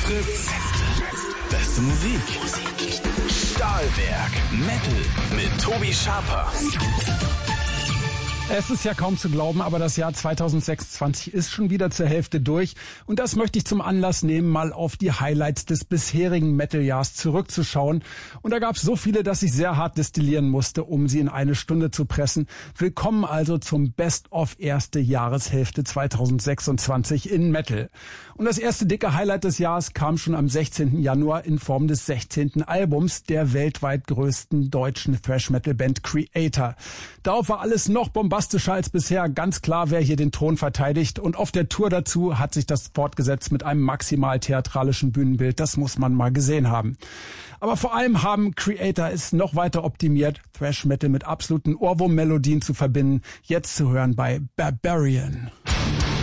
Fritz. Beste Musik. Stahlwerk. Metal mit Tobi Schaper. Es ist ja kaum zu glauben, aber das Jahr 2026 ist schon wieder zur Hälfte durch. Und das möchte ich zum Anlass nehmen, mal auf die Highlights des bisherigen Metal-Jahrs zurückzuschauen. Und da gab es so viele, dass ich sehr hart destillieren musste, um sie in eine Stunde zu pressen. Willkommen also zum Best-of erste Jahreshälfte 2026 in Metal. Und das erste dicke Highlight des Jahres kam schon am 16. Januar in Form des 16. Albums der weltweit größten deutschen Thrash-Metal-Band Kreator. Darauf war alles noch bombastischer als bisher. Ganz klar, wer hier den Thron verteidigt. Und auf der Tour dazu hat sich das fortgesetzt mit einem maximal theatralischen Bühnenbild. Das muss man mal gesehen haben. Aber vor allem haben Kreator es noch weiter optimiert, Thrash-Metal mit absoluten Ohrwurm-Melodien zu verbinden. Jetzt zu hören bei Barbarian.